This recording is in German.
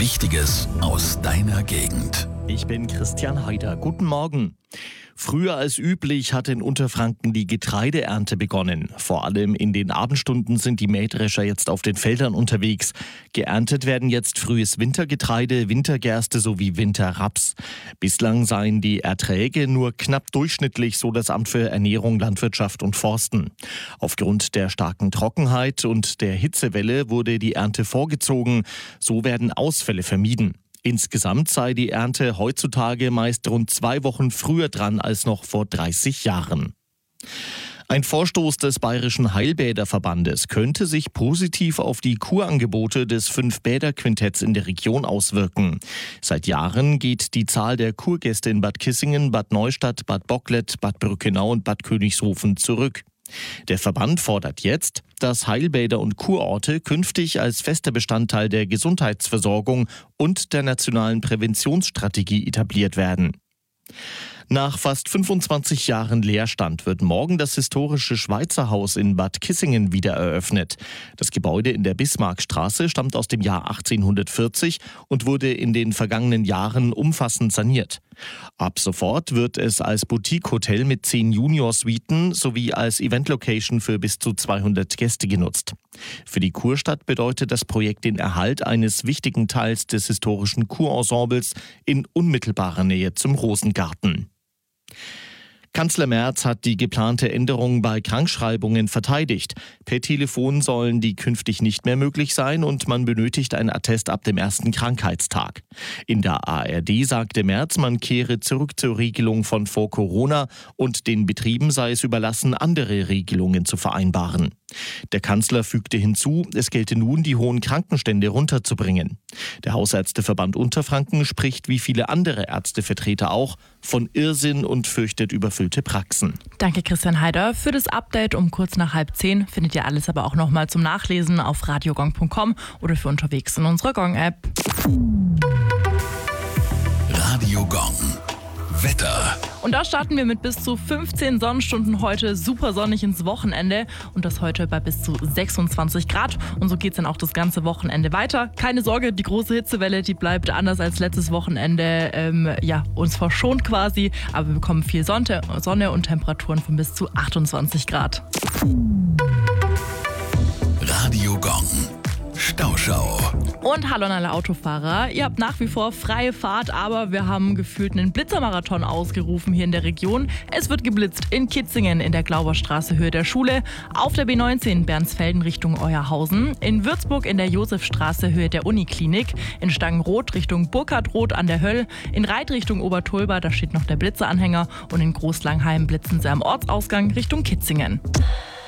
Wichtiges aus deiner Gegend. Ich bin Christian Haider. Guten Morgen. Früher als üblich hat in Unterfranken die Getreideernte begonnen. Vor allem in den Abendstunden sind die Mähdrescher jetzt auf den Feldern unterwegs. Geerntet werden jetzt frühes Wintergetreide, Wintergerste sowie Winterraps. Bislang seien die Erträge nur knapp durchschnittlich, so das Amt für Ernährung, Landwirtschaft und Forsten. Aufgrund der starken Trockenheit und der Hitzewelle wurde die Ernte vorgezogen. So werden Ausfälle vermieden. Insgesamt sei die Ernte heutzutage meist rund 2 Wochen früher dran als noch vor 30 Jahren. Ein Vorstoß des Bayerischen Heilbäderverbandes könnte sich positiv auf die Kurangebote des 5-Bäder-Quintetts in der Region auswirken. Seit Jahren geht die Zahl der Kurgäste in Bad Kissingen, Bad Neustadt, Bad Bocklet, Bad Brückenau und Bad Königshofen zurück. Der Verband fordert jetzt, dass Heilbäder und Kurorte künftig als fester Bestandteil der Gesundheitsversorgung und der nationalen Präventionsstrategie etabliert werden. Nach fast 25 Jahren Leerstand wird morgen das historische Schweizer Haus in Bad Kissingen wieder eröffnet. Das Gebäude in der Bismarckstraße stammt aus dem Jahr 1840 und wurde in den vergangenen Jahren umfassend saniert. Ab sofort wird es als Boutique-Hotel mit 10 Junior-Suiten sowie als Event-Location für bis zu 200 Gäste genutzt. Für die Kurstadt bedeutet das Projekt den Erhalt eines wichtigen Teils des historischen Kurensembles in unmittelbarer Nähe zum Rosengarten. Kanzler Merz hat die geplante Änderung bei Krankschreibungen verteidigt. Per Telefon sollen die künftig nicht mehr möglich sein und man benötigt ein Attest ab dem ersten Krankheitstag. In der ARD sagte Merz, man kehre zurück zur Regelung von vor Corona und den Betrieben sei es überlassen, andere Regelungen zu vereinbaren. Der Kanzler fügte hinzu, es gelte nun, die hohen Krankenstände runterzubringen. Der Hausärzteverband Unterfranken spricht wie viele andere Ärztevertreter auch von Irrsinn und fürchtet überfüllte Praxen. Danke Christian Haider für das Update um kurz nach 9:30. Findet ihr alles aber auch nochmal zum Nachlesen auf radiogong.com oder für unterwegs in unserer Gong-App. Radio Gong. Wetter. Und da starten wir mit bis zu 15 Sonnenstunden heute super sonnig ins Wochenende und das heute bei bis zu 26 Grad. Und so geht es dann auch das ganze Wochenende weiter. Keine Sorge, die große Hitzewelle, die bleibt anders als letztes Wochenende uns verschont quasi. Aber wir bekommen viel Sonne und Temperaturen von bis zu 28 Grad. Radio Gong. Stauschau. Und hallo an alle Autofahrer. Ihr habt nach wie vor freie Fahrt, aber wir haben gefühlt einen Blitzermarathon ausgerufen hier in der Region. Es wird geblitzt in Kitzingen in der Glauberstraße Höhe der Schule, auf der B19 Bernsfelden Richtung Euerhausen, in Würzburg in der Josefstraße Höhe der Uniklinik, in Stangenroth Richtung Burkhardroth an der Höll, in Reit Richtung Obertulba, da steht noch der Blitzeranhänger und in Großlangheim blitzen sie am Ortsausgang Richtung Kitzingen.